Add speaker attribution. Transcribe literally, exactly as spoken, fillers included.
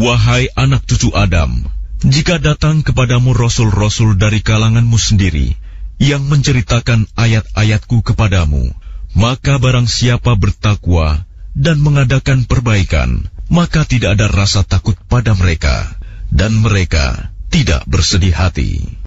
Speaker 1: Wahai anak cucu Adam, jika datang kepadamu rasul-rasul dari kalanganmu sendiri, yang menceritakan ayat-ayatku kepadamu, maka barang siapa bertakwa dan mengadakan perbaikan, maka tidak ada rasa takut pada mereka, dan mereka tidak bersedih hati.